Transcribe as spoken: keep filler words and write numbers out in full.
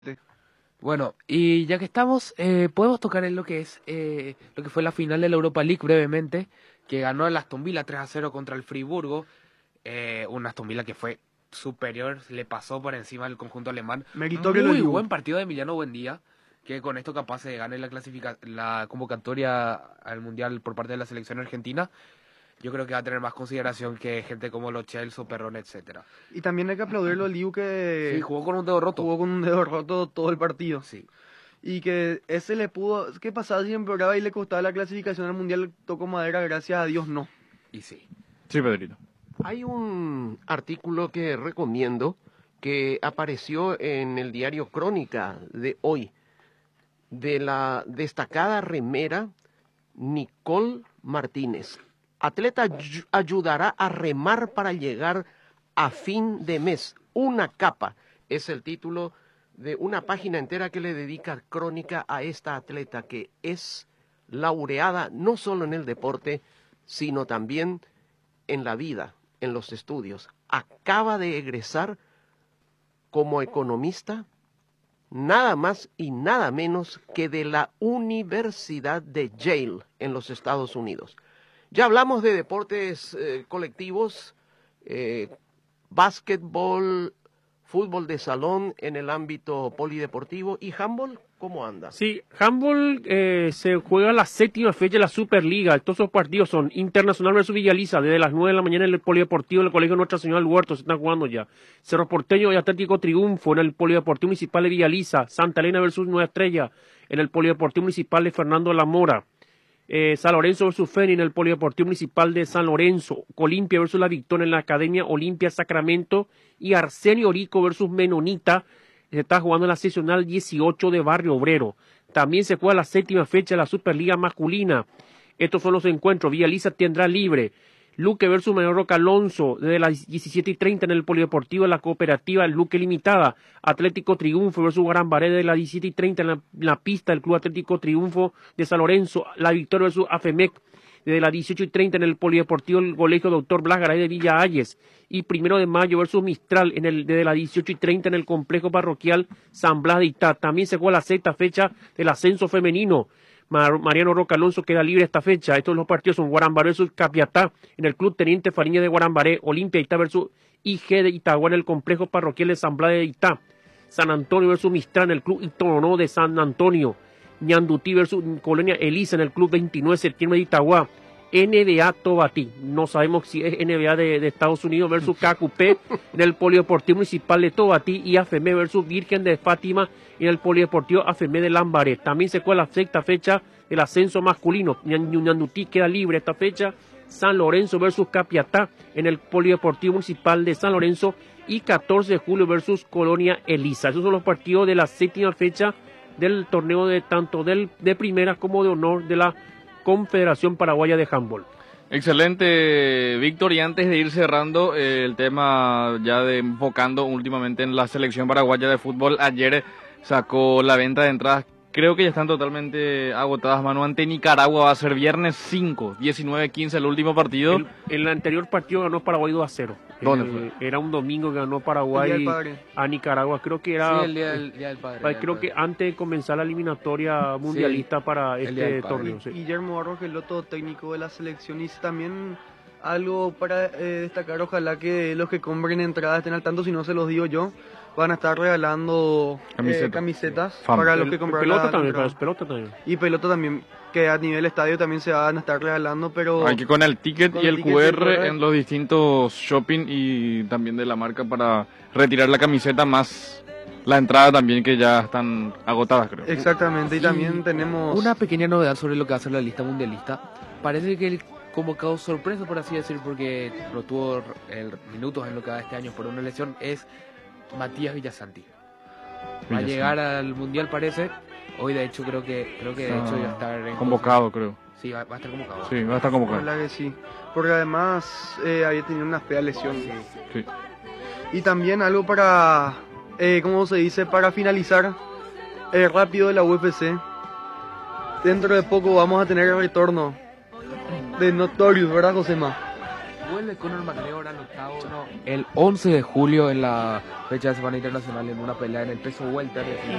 Bueno, y ya que estamos, eh, podemos tocar en lo que es eh, lo que fue la final de la Europa League brevemente, que ganó el Aston Villa tres a cero contra el Friburgo, eh, un Aston Villa que fue superior, le pasó por encima al conjunto alemán. Meritorio Muy lo buen partido de Emiliano Buendía, que con esto capaz de ganar la clasifica la convocatoria al Mundial por parte de la selección argentina. Yo creo que va a tener más consideración que gente como Lo Celso, Perrón, etcétera. Y también hay que aplaudirlo al Liu que Sí, jugó con un dedo roto. jugó con un dedo roto todo el partido. Sí. Y que ese le pudo, ¿qué pasaba si empeoraba y le costaba la clasificación al Mundial? Tocó madera, gracias a Dios no. Y sí. Sí, Pedrito. Hay un artículo que recomiendo que apareció en el diario Crónica de hoy, de la destacada remera Nicole Martínez. Atleta ay- ayudará a remar para llegar a fin de mes. Una capa es el título de una página entera que le dedica Crónica a esta atleta que es laureada no solo en el deporte, sino también en la vida, en los estudios. Acaba de egresar como economista, nada más y nada menos que de la Universidad de Yale en los Estados Unidos. Ya hablamos de deportes eh, colectivos, eh, básquetbol, fútbol de salón en el ámbito polideportivo y handball, ¿cómo anda? Sí, handball eh, se juega la séptima fecha de la Superliga. Todos esos partidos son Internacional versus Villaliza, desde las nueve de la mañana en el Polideportivo del Colegio Nuestra Señora del Huerto, se están jugando ya. Cerro Porteño y Atlético Triunfo en el Polideportivo Municipal de Villaliza. Santa Elena versus Nueva Estrella en el Polideportivo Municipal de Fernando La Mora. Eh, San Lorenzo versus Feni en el Polideportivo Municipal de San Lorenzo. Olimpia versus La Victoria en la Academia Olimpia Sacramento. Y Arsenio Orico versus Menonita. Se está jugando en la seccional dieciocho de Barrio Obrero. También se juega la séptima fecha de la Superliga masculina. Estos son los encuentros. Villaliza tendrá libre. Luque versus Manuel Roca Alonso desde las diecisiete y treinta en el Polideportivo de la Cooperativa Luque Limitada. Atlético Triunfo versus Guarambaré de las diecisiete y treinta en la, en la pista del Club Atlético Triunfo de San Lorenzo. La Victoria versus Afemec desde las dieciocho y treinta en el Polideportivo del Colegio Doctor Blas Garay de Villa Ayes. Y Primero de Mayo versus Mistral en el, desde las dieciocho y treinta en el Complejo Parroquial San Blas de Itá. También se juega la sexta fecha del ascenso femenino. Mar Mariano Roca Alonso queda libre esta fecha. Estos los partidos son Guarambaré versus Capiatá en el Club Teniente Fariña de Guarambaré. Olimpia Itá versus I G de Itagua en el Complejo Parroquial de San Blas de Itá. San Antonio versus Mistral en el Club Itononó de San Antonio. Ñandutí versus Colonia Elisa en el Club veintinueve de septiembre de Itagua. N B A Tobatí, no sabemos si es N B A de, de Estados Unidos versus K Q P en el Polideportivo Municipal de Tobatí y A F M versus Virgen de Fátima en el Polideportivo A F M de Lambaré. También se juega la sexta fecha del ascenso masculino. Ñandutí queda libre esta fecha. San Lorenzo versus Capiatá en el Polideportivo Municipal de San Lorenzo y catorce de julio versus Colonia Elisa. Esos son los partidos de la séptima fecha del torneo de tanto del, de primera como de honor de la Confederación Paraguaya de Handball. Excelente, Víctor. Y antes de ir cerrando eh, el tema, ya de enfocando últimamente en la selección paraguaya de fútbol, ayer sacó la venta de entradas. Creo que ya están totalmente agotadas, Manu. Ante Nicaragua va a ser viernes cinco, diecinueve quince el último partido. El, el anterior partido ganó Paraguay dos a cero. ¿Dónde el, fue? Era un domingo que ganó Paraguay a Nicaragua. Creo que era. Sí, el día del, día del padre. eh, día creo del que padre. antes de comenzar la eliminatoria mundialista Sí, para el día este del padre. torneo. Sí. Guillermo Barros, el otro técnico de la selección, y también algo para eh, destacar, ojalá que los que compren entradas estén al tanto, si no se los digo yo, van a estar regalando Camiseta. eh, camisetas Fam. para los El- que compraron pelota la también, entrada. pelota también. Y pelota también, que a nivel estadio también se van a estar regalando, pero Hay que con el ticket Con y el el ticket y el Q R Q R. en los distintos shopping y también de la marca para retirar la camiseta más la entrada también, que ya están agotadas, creo. exactamente, y Y también tenemos Una pequeña novedad sobre lo que va a ser la lista mundialista. Parece que el convocado sorpresa, por así decir, porque no tuvo el, minutos en lo que va este año por una lesión, es Matías Villasanti. Va a Villasanti. llegar al mundial, parece. Hoy, de hecho, creo que creo que de hecho iba a estar en Convocado, creo. Sí, va, va a estar convocado. Sí, va a estar convocado. ojalá que sí, porque además eh, había tenido una fea lesión. Sí. Y también algo para, eh, ¿cómo se dice? Para finalizar eh, rápido de la U F C. Dentro de poco vamos a tener el retorno de Notorious, ¿verdad, Josema? vuelve Conor McGregor al octágono el once de julio en la fecha de Semana Internacional en una pelea en el peso welter.